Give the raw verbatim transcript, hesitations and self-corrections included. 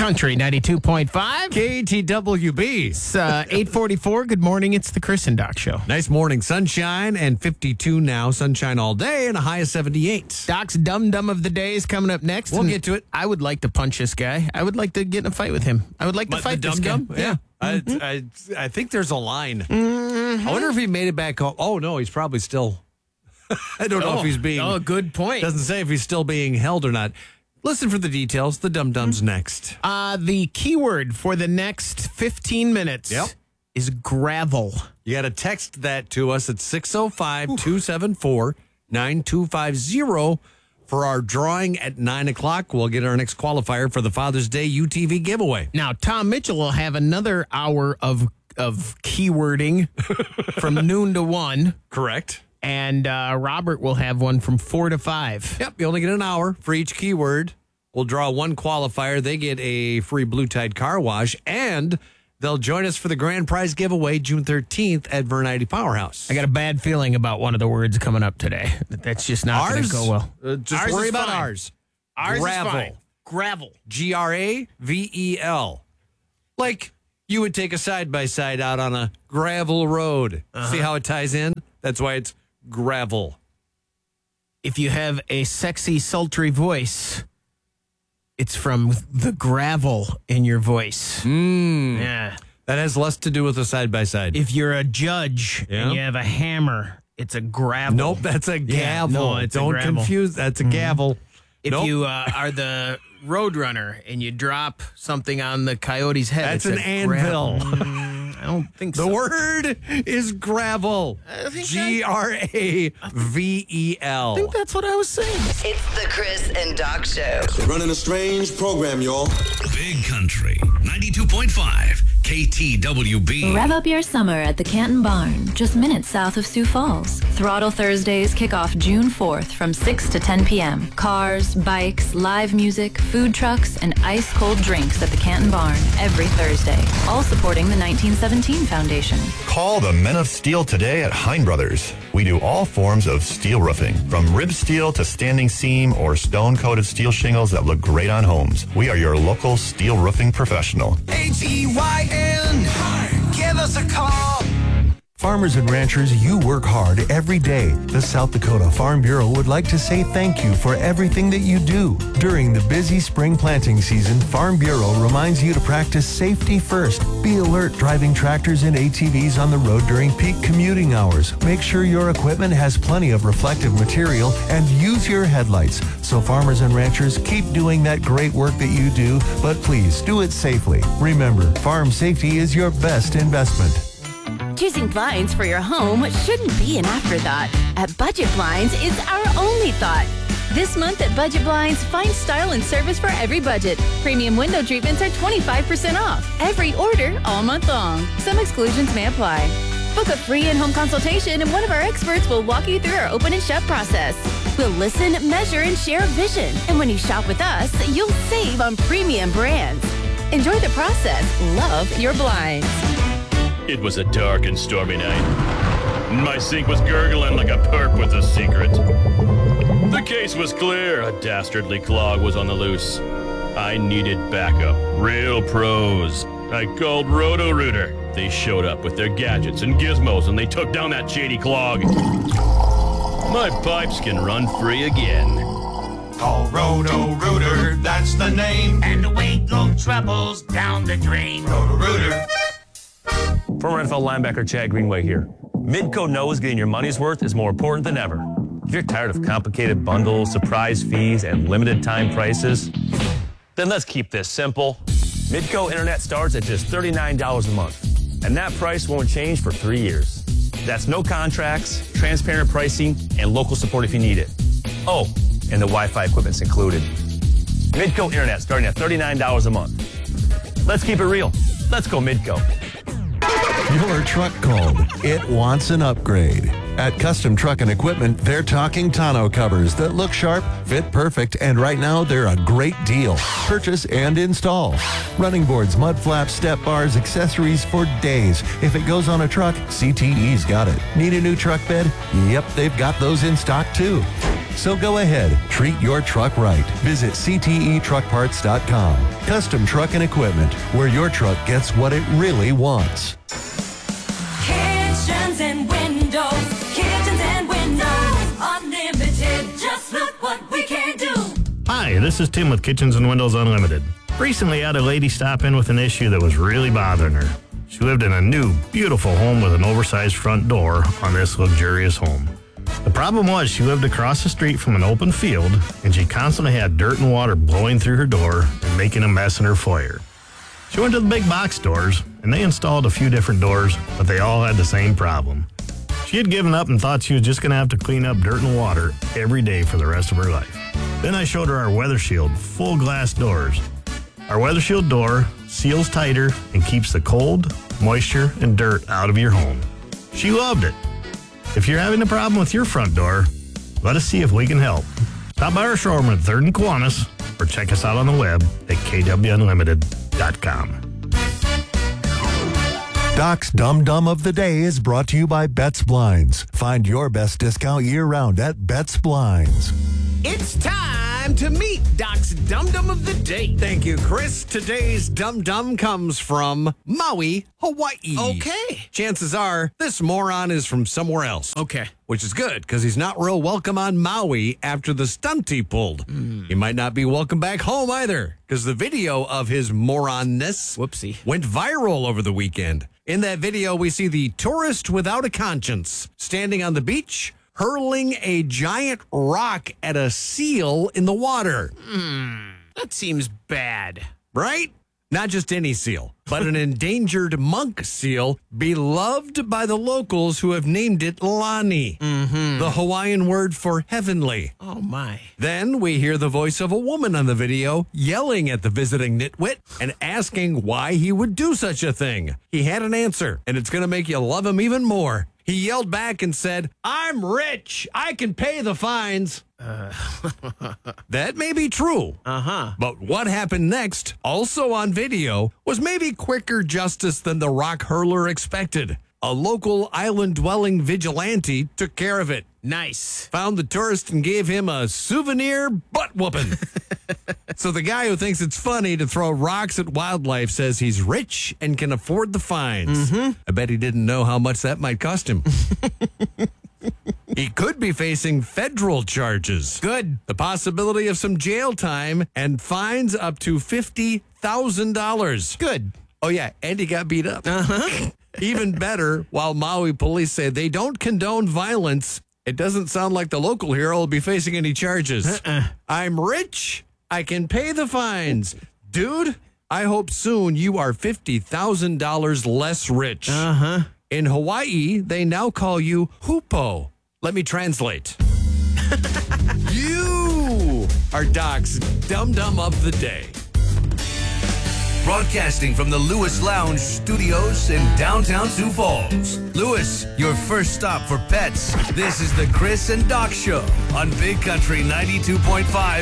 Country ninety-two point five. K T W B. It's uh, eight forty-four. Good morning. It's the Chris and Doc Show. Nice morning. Sunshine and fifty-two now. Sunshine all day and a high of seventy-eight. Doc's Dum Dum of the Day is coming up next. We'll and get to it. I would like to punch this guy. I would like to get in a fight with him. I would like to But fight the this Dum guy. Dum? Yeah. Mm-hmm. I, I, I think there's a line. Mm-hmm. I wonder if he made it back home. Oh, no, he's probably still. I don't know Oh, if he's being. Oh, good point. Doesn't say if he's still being held or not. Listen for the details. The Dum Dum's Mm-hmm. next. Uh, the keyword for the next fifteen minutes Yep. is gravel. You got to text that to us at six oh five, two seven four, nine two five zero for our drawing at nine o'clock. We'll get our next qualifier for the Father's Day U T V giveaway. Now, Tom Mitchell will have another hour of of keywording from noon to one, Correct. and uh, Robert will have one from four to five. Yep, you only get an hour for each keyword. We'll draw one qualifier. They get a free Blue Tide car wash, and they'll join us for the grand prize giveaway June thirteenth at Vernity Powerhouse. I got a bad feeling about one of the words coming up today. That's just not going Ours? to go well. Uh, just Ours worry is about fine. ours. Ours Gravel. is fine. Gravel. G R A V E L. Like you would take a side-by-side out on a gravel road. Uh-huh. See how it ties in? That's why it's gravel. If you have a sexy, sultry voice, it's from the gravel in your voice. Mm. Yeah. That has less to do with a side-by-side. If you're a judge Yeah. and you have a hammer, it's a gravel. Nope, that's a Yeah, gavel. no, it's a Don't gravel. confuse. That's a gavel. If Nope. you uh, are the roadrunner and you drop something on the coyote's head, That's it's an a anvil. gravel. Mm, I don't think The so. word is gravel. I think G R A V E I L. think that's what I was saying. It's the Chris and Doc Show. Running a strange program, y'all. Big Country, ninety-two point five, K T W B. Rev up your summer at the Canton Barn, just minutes south of Sioux Falls. Throttle Thursdays kick off June fourth from six to ten p.m. Cars, bikes, live music, food trucks, and ice-cold drinks at the Canton Barn every Thursday, all supporting the nineteen seventeen Foundation. Call the Men of Steel today at Hein Brothers. We do all forms of steel roofing, from rib steel to standing seam or stone-coated steel shingles that look great on homes. We are your local steel roofing professional. H E Y N. Give us a call. Farmers and ranchers, you work hard every day. The South Dakota Farm Bureau would like to say thank you for everything that you do. During the busy spring planting season, Farm Bureau reminds you to practice safety first. Be alert driving tractors and A T Vs on the road during peak commuting hours. Make sure your equipment has plenty of reflective material and use your headlights. So farmers and ranchers, keep doing that great work that you do, but please do it safely. Remember, farm safety is your best investment. Choosing blinds for your home shouldn't be an afterthought. At Budget Blinds, it's our only thought. This month at Budget Blinds, find style and service for every budget. Premium window treatments are twenty-five percent off. Every order all month long. Some exclusions may apply. Book a free in-home consultation and one of our experts will walk you through our open and shut process. We'll listen, measure, and share a vision. And when you shop with us, you'll save on premium brands. Enjoy the process. Love your blinds. It was a dark and stormy night. My sink was gurgling like a perp with a secret. The case was clear. A dastardly clog was on the loose. I needed backup. Real pros. I called Roto-Rooter. They showed up with their gadgets and gizmos and they took down that shady clog. My pipes can run free again. Call Roto-Rooter, that's the name. And away go troubles down the drain. Roto-Rooter. Former N F L linebacker Chad Greenway here. Midco knows getting your money's worth is more important than ever. If you're tired of complicated bundles, surprise fees, and limited time prices, then let's keep this simple. Midco Internet starts at just thirty-nine dollars a month, and that price won't change for three years. That's no contracts, transparent pricing, and local support if you need it. Oh, and the Wi-Fi equipment's included. Midco Internet starting at thirty-nine dollars a month. Let's keep it real. Let's go Midco. Your truck called. It wants an upgrade. At Custom Truck and Equipment, they're talking tonneau covers that look sharp, fit perfect, and right now they're a great deal. Purchase and install. Running boards, mud flaps, step bars, accessories for days. If it goes on a truck, C T E's got it. Need a new truck bed? Yep, they've got those in stock too. So go ahead, treat your truck right. Visit C T E truck parts dot com. Custom truck and equipment, where your truck gets what it really wants. Kitchens and windows, kitchens and windows, unlimited. Just look what we can do. Hi, this is Tim with Kitchens and Windows Unlimited. Recently, I had a lady stop in with an issue that was really bothering her. She lived in a new, beautiful home with an oversized front door on this luxurious home. The problem was she lived across the street from an open field, and she constantly had dirt and water blowing through her door and making a mess in her foyer. She went to the big box stores, and they installed a few different doors, but they all had the same problem. She had given up and thought she was just going to have to clean up dirt and water every day for the rest of her life. Then I showed her our Weather Shield full glass doors. Our Weather Shield door seals tighter and keeps the cold, moisture, and dirt out of your home. She loved it. If you're having a problem with your front door, let us see if we can help. Stop by our showroom at third and Kiwanis or check us out on the web at K W unlimited dot com. Doc's Dum Dum of the Day is brought to you by Betts Blinds. Find your best discount year-round at Betts Blinds. It's time to meet Doc's Dum Dum of the Day. Thank you, Chris. Today's Dum Dum comes from Maui, Hawaii. Okay. Chances are this moron is from somewhere else. Okay. Which is good, because he's not real welcome on Maui after the stunt he pulled. Mm. He might not be welcome back home either, because the video of his moronness Whoopsie. went viral over the weekend. In that video, we see the tourist without a conscience standing on the beach, hurling a giant rock at a seal in the water. Hmm, that seems bad. Right? Not just any seal, but an endangered monk seal beloved by the locals who have named it Lani, mm-hmm. the Hawaiian word for heavenly. Oh, my. Then we hear the voice of a woman on the video yelling at the visiting nitwit and asking why he would do such a thing. He had an answer, and it's going to make you love him even more. He yelled back and said, "I'm rich. I can pay the fines." Uh. That may be true. Uh-huh. But what happened next, also on video, was maybe quicker justice than the rock hurler expected. A local island-dwelling vigilante took care of it. Nice. Found the tourist and gave him a souvenir butt-whooping. So the guy who thinks it's funny to throw rocks at wildlife says he's rich and can afford the fines. Mm-hmm. I bet he didn't know how much that might cost him. He could be facing federal charges. Good. The possibility of some jail time and fines up to fifty thousand dollars. Good. Oh, yeah, and he got beat up. Uh-huh. Even better, while Maui police say they don't condone violence, it doesn't sound like the local hero will be facing any charges. Uh-uh. I'm rich. I can pay the fines. Dude, I hope soon you are fifty thousand dollars less rich. Uh-huh. In Hawaii, they now call you Hupo. Let me translate. You are Doc's Dum Dum of the Day. Broadcasting from the Lewis Lounge Studios in downtown Sioux Falls. Lewis, your first stop for pets. This is the Chris and Doc Show on Big Country ninety-two point five